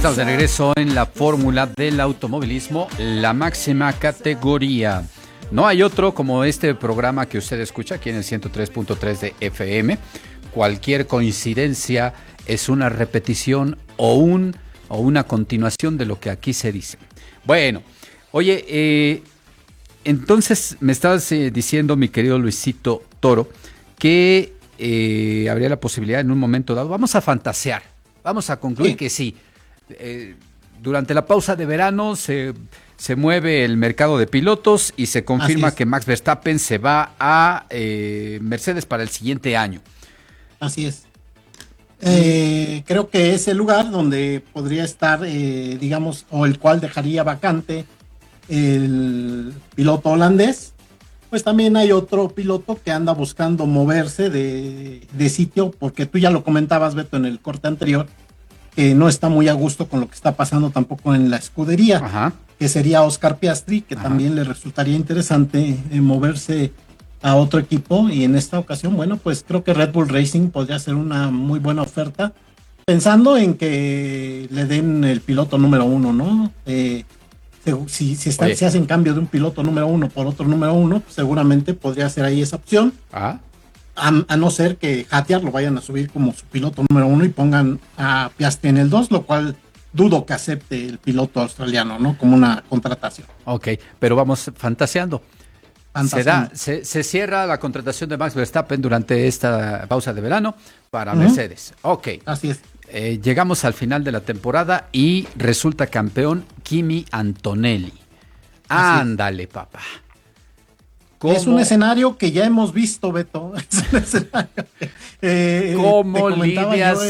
Estamos de regreso en la fórmula del automovilismo, la máxima categoría. No hay otro como este programa que usted escucha aquí en el 103.3 de FM. Cualquier coincidencia es una repetición o una continuación de lo que aquí se dice. Bueno, oye, entonces me estabas diciendo, mi querido Luisito Toro, que habría la posibilidad en un momento dado, vamos a fantasear, vamos a concluir que sí. Durante la pausa de verano se mueve el mercado de pilotos y se confirma que Max Verstappen se va a Mercedes para el siguiente año. Así es. Creo que es el lugar donde podría estar, digamos, o el cual dejaría vacante el piloto holandés. Pues también hay otro piloto que anda buscando moverse de sitio, porque tú ya lo comentabas, Beto, en el corte anterior, que no está muy a gusto con lo que está pasando tampoco en la escudería. Ajá. Que sería Oscar Piastri, que también le resultaría interesante moverse a otro equipo, y en esta ocasión, bueno, pues creo que Red Bull Racing podría ser una muy buena oferta, pensando en que le den el piloto número 1, ¿no? Si hacen cambio de un piloto número 1 por otro número 1, pues seguramente podría ser ahí esa opción. A no ser que Hadjar lo vayan a subir como su piloto número 1 y pongan a Piastri en el 2, lo cual dudo que acepte el piloto australiano, ¿no? Como una contratación. Ok, pero vamos fantaseando. Se cierra la contratación de Max Verstappen durante esta pausa de verano para Mercedes. Ok. Así es. Llegamos al final de la temporada y resulta campeón Kimi Antonelli. Ándale, papá. Es un escenario que ya hemos visto, Beto. Es un escenario ¿Cómo lidias